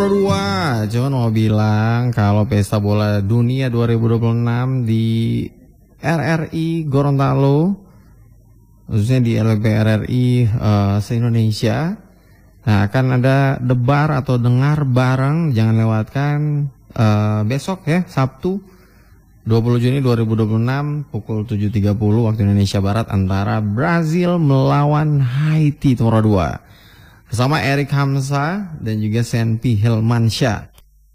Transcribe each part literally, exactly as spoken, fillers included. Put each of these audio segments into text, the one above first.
nomor dua, cuman mau bilang kalau pesta bola dunia dua ribu dua puluh enam di R R I Gorontalo, khususnya di L B R R I uh, se-Indonesia, nah akan ada debar atau dengar bareng, jangan lewatkan uh, besok ya, Sabtu dua puluh Juni dua ribu dua puluh enam pukul tujuh tiga puluh waktu Indonesia Barat antara Brazil melawan Haiti nomor dua. Bersama Erik Hamzah dan juga Senpi Hilmansyah.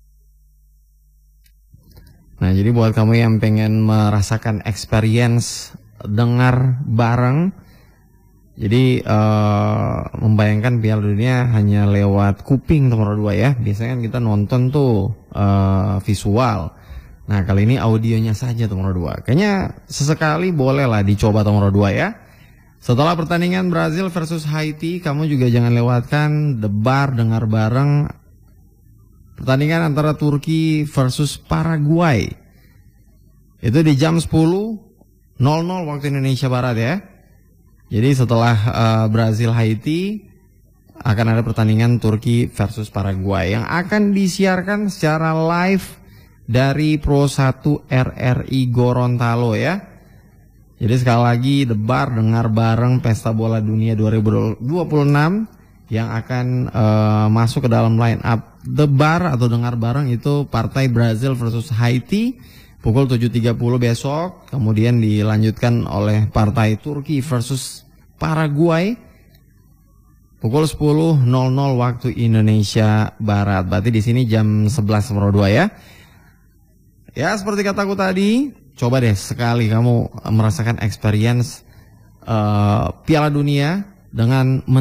Nah, jadi buat kamu yang pengen merasakan experience dengar bareng, jadi uh, membayangkan Piala Dunia hanya lewat kuping nomor dua ya. Biasanya kan kita nonton tuh uh, visual. Nah, kali ini audionya saja nomor dua. Kayaknya sesekali boleh lah dicoba nomor dua ya. Setelah pertandingan Brazil versus Haiti, kamu juga jangan lewatkan debar dengar bareng pertandingan antara Turki versus Paraguay. Itu di jam sepuluh nol nol waktu Indonesia Barat ya. Jadi setelah uh, Brazil Haiti akan ada pertandingan Turki versus Paraguay yang akan disiarkan secara live dari Pro satu R R I Gorontalo ya. Jadi sekali lagi debar dengar bareng pesta bola dunia dua ribu dua puluh enam yang akan uh, masuk ke dalam line up debar atau dengar bareng itu partai Brazil versus Haiti pukul tujuh tiga puluh besok, kemudian dilanjutkan oleh partai Turki versus Paraguay pukul sepuluh nol nol waktu Indonesia Barat. Berarti di sini jam sebelas nol dua ya. Ya, seperti kataku tadi, coba deh sekali kamu merasakan experience uh, Piala Dunia dengan